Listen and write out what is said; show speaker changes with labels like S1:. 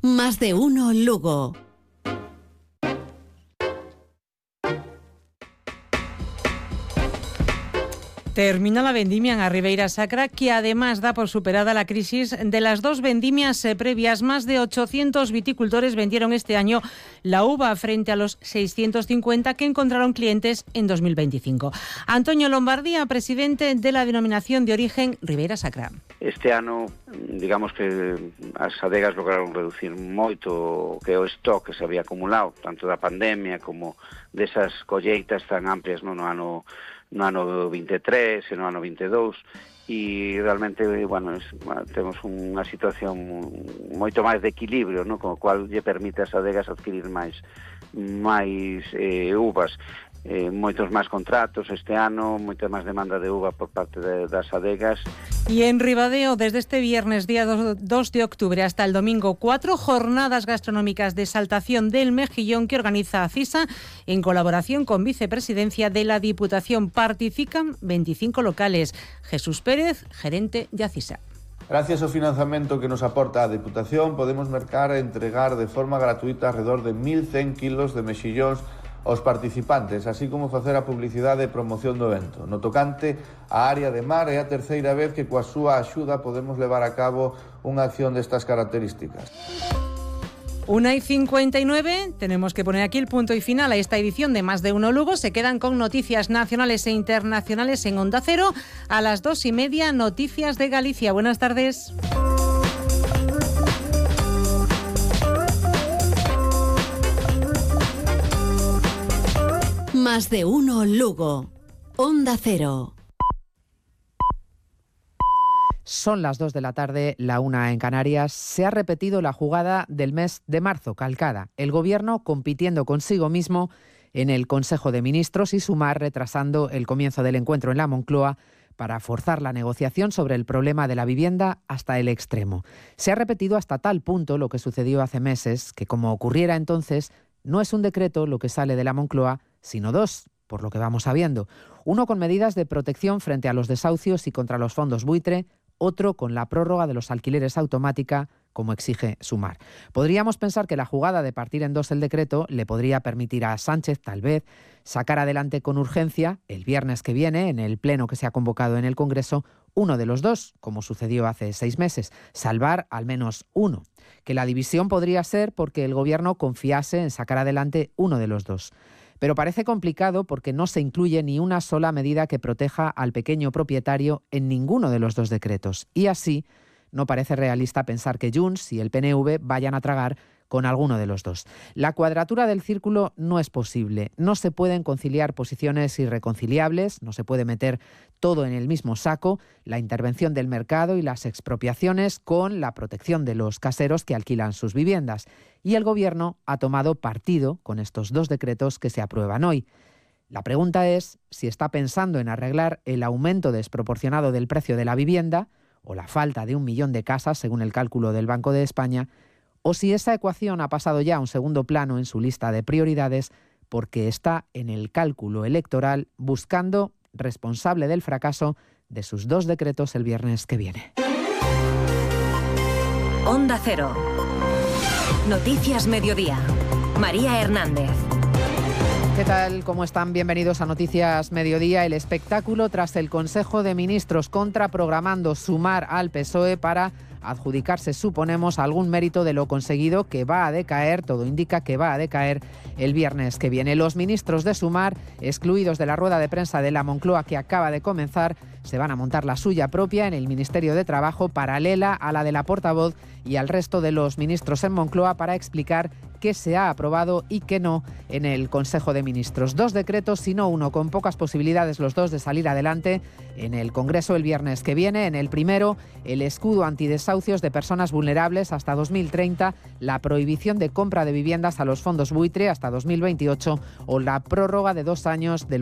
S1: Más de uno Lugo.
S2: Termina la vendimia en Ribeira Sacra, que además da por superada la crisis de las dos vendimias previas. Más de 800 viticultores vendieron este año la uva frente a los 650 que encontraron clientes en 2025. Antonio Lombardía, presidente de la denominación de origen Ribeira Sacra.
S3: Este ano, digamos que as adegas lograron reducir moito o que o stock que se había acumulado, tanto da pandemia como desas colleitas tan amplias no ano 23 e no ano 22, e realmente, temos unha situación moito máis de equilibrio, no? Con o cual lle permite as adegas adquirir máis uvas, moitos máis contratos este ano, moita máis demanda de uva por parte das adegas.
S2: Y en Ribadeo, desde este viernes, día 2 de octubre, hasta el domingo, 4 jornadas gastronómicas de exaltación del mejillón que organiza ACISA en colaboración con Vicepresidencia de la Diputación. Participan 25 locales. Jesús Pérez, gerente de ACISA.
S4: Gracias ao financiamento que nos aporta a Diputación, podemos mercar e entregar de forma gratuita alrededor de 1.100 kilos de mexillóns aos participantes, así como facer a publicidade e promoción do evento. No tocante á área de mar, é a terceira vez que coa súa axuda podemos levar a cabo unha acción destas características.
S2: 1:59, tenemos que poner aquí el punto y final a esta edición de Más de Uno Lugo. Se quedan con noticias nacionales e internacionales en Onda Cero. A las 2:30, Noticias de Galicia. Buenas tardes.
S1: Más de Uno Lugo. Onda Cero.
S5: Son las 2 de la tarde, la 1 en Canarias. Se ha repetido la jugada del mes de marzo, calcada. El Gobierno compitiendo consigo mismo en el Consejo de Ministros y Sumar retrasando el comienzo del encuentro en la Moncloa para forzar la negociación sobre el problema de la vivienda hasta el extremo. Se ha repetido hasta tal punto lo que sucedió hace meses, que como ocurriera entonces, no es un decreto lo que sale de la Moncloa, sino dos, por lo que vamos sabiendo. Uno con medidas de protección frente a los desahucios y contra los fondos buitre, otro con la prórroga de los alquileres automática, como exige Sumar. Podríamos pensar que la jugada de partir en dos el decreto le podría permitir a Sánchez, tal vez, sacar adelante con urgencia, el viernes que viene, en el pleno que se ha convocado en el Congreso, uno de los dos, como sucedió hace 6 meses, salvar al menos uno. Que la división podría ser porque el Gobierno confiase en sacar adelante uno de los dos. Pero parece complicado porque no se incluye ni una sola medida que proteja al pequeño propietario en ninguno de los dos decretos. Y así no parece realista pensar que Junts y el PNV vayan a tragar con alguno de los dos. La cuadratura del círculo no es posible. No se pueden conciliar posiciones irreconciliables, no se puede meter todo en el mismo saco, la intervención del mercado y las expropiaciones con la protección de los caseros que alquilan sus viviendas. Y el Gobierno ha tomado partido con estos dos decretos que se aprueban hoy. La pregunta es si está pensando en arreglar el aumento desproporcionado del precio de la vivienda o la falta de 1 millón de casas, según el cálculo del Banco de España, o si esa ecuación ha pasado ya a un segundo plano en su lista de prioridades porque está en el cálculo electoral buscando responsable del fracaso de sus dos decretos el viernes que viene.
S6: Onda Cero. Noticias Mediodía. María Hernández.
S5: ¿Qué tal? ¿Cómo están? Bienvenidos a Noticias Mediodía. El espectáculo tras el Consejo de Ministros contraprogramando Sumar al PSOE para adjudicarse, suponemos, algún mérito de lo conseguido, que va a decaer, todo indica que va a decaer el viernes que viene. Los ministros de Sumar, excluidos de la rueda de prensa de la Moncloa que acaba de comenzar, se van a montar la suya propia en el Ministerio de Trabajo, paralela a la de la portavoz y al resto de los ministros en Moncloa, para explicar qué se ha aprobado y qué no en el Consejo de Ministros. Dos decretos, sino uno, con pocas posibilidades los dos de salir adelante en el Congreso el viernes que viene. En el primero, el escudo antidesahucios de personas vulnerables hasta 2030, la prohibición de compra de viviendas a los fondos buitre hasta 2028 o la prórroga de 2 años de